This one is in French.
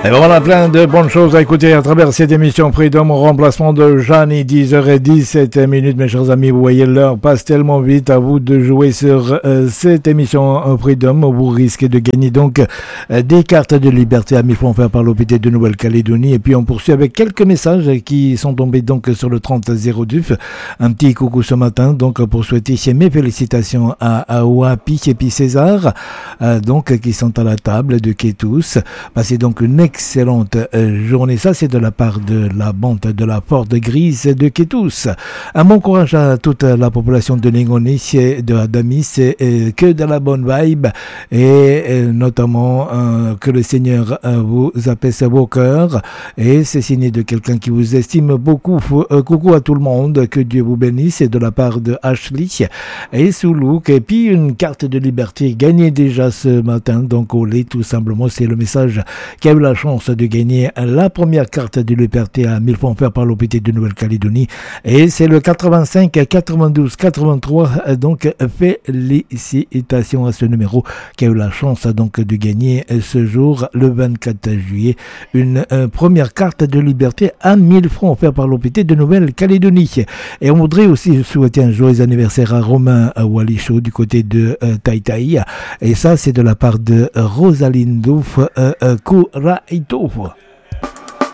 Et ben voilà, plein de bonnes choses à écouter à travers cette émission Freedom au remplacement de Jeanne, 10h17 minutes. Mes chers amis, vous voyez, l'heure passe tellement vite. À vous de jouer sur cette émission Freedom. Vous risquez de gagner donc des cartes de liberté à 1000 francs offertes par l'OPT de Nouvelle-Calédonie. Et puis on poursuit avec quelques messages qui sont tombés donc sur le 3002. Un petit coucou ce matin donc pour souhaiter mes félicitations à Wapi et puis César donc qui sont à la table de Kétous. Passez donc une excellente journée. Ça, c'est de la part de la bande de la Porte Grise de Kétous. Un bon courage à toute la population de Lingonis et de Adamis, que de la bonne vibe et notamment que le Seigneur vous apaise vos cœurs. Et c'est signé de quelqu'un qui vous estime beaucoup. Coucou à tout le monde, que Dieu vous bénisse. Et de la part de Ashley et Soulouk. Et puis une carte de liberté gagnée déjà ce matin. Donc au lait, tout simplement, c'est le message qui a eu la chance de gagner la première carte de liberté à 1000 francs offerts par l'OPT de Nouvelle-Calédonie. Et c'est le 85 92 83. Donc félicitations à ce numéro qui a eu la chance donc de gagner ce jour, le 24 juillet, une première carte de liberté à 1000 francs offerts par l'OPT de Nouvelle-Calédonie. Et on voudrait aussi souhaiter un joyeux anniversaire à Romain Walicho du côté de Taïtaï. Et ça, c'est de la part de Rosalindo Kouraito.